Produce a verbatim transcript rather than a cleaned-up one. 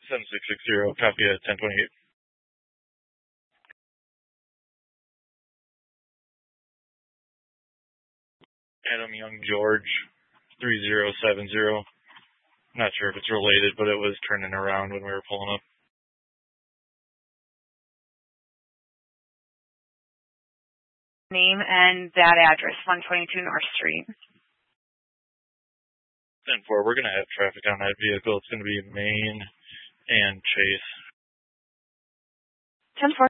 seven six six zero, copy at ten twenty-eight. Adam Young George, three zero seven zero. Not sure if it's related, but it was turning around when we were pulling up. Name and that address, one twenty-two North Street. ten four, we're going to have traffic on that vehicle. It's going to be Main and Chase. ten four.